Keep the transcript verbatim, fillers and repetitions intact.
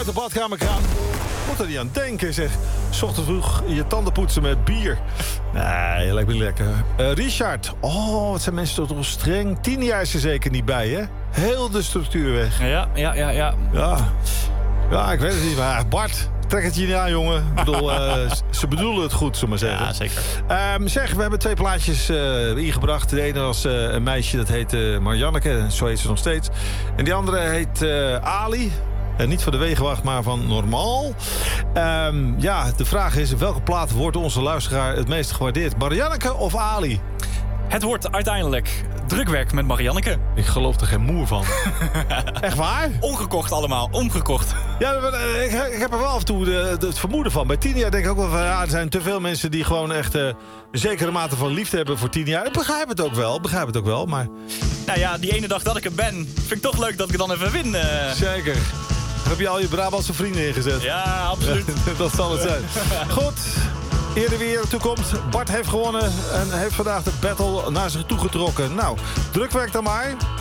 uit de badkamerkraan. Moet er niet aan denken, zeg. 's Ochtends vroeg je tanden poetsen met bier. Nee, lijkt me niet lekker. Uh, Richard. Oh, wat zijn mensen toch streng. Tien jaar is er zeker niet bij, hè? Heel de structuur weg. Ja, ja, ja, ja. Ja, ja ik weet het niet. Maar Bart, trek het je niet aan, jongen. Ik bedoel, uh, ze bedoelen het goed, zullen we maar zeggen. Ja, zeker. Um, zeg, we hebben twee plaatjes uh, ingebracht. De ene was uh, een meisje, dat heet uh, Marianneke. Zo heet ze nog steeds. En die andere heet uh, Ali. En niet van de Wegenwacht, maar van Normaal. Um, ja, de vraag is, welke plaat wordt onze luisteraar het meest gewaardeerd? Marianneke of Ali? Het wordt uiteindelijk drukwerk met Marianneke. Ik geloof er geen moer van. Echt waar? Omgekocht allemaal, omgekocht. Ja, ik, ik heb er wel af en toe de, de, het vermoeden van. Bij Tinia denk ik ook wel van, ja, er zijn te veel mensen die gewoon echt uh, een zekere mate van liefde hebben voor Tinia. Ik begrijp het ook wel, begrijp het ook wel, maar... Nou ja, die ene dag dat ik er ben, vind ik toch leuk dat ik het dan even win. Uh... Zeker. Heb je al je Brabantse vrienden ingezet? Ja, absoluut. Dat zal het zijn. Goed. Eerder weer toekomt. Bart heeft gewonnen en heeft vandaag de battle naar zich toe getrokken. Nou, drukwerk dan maar.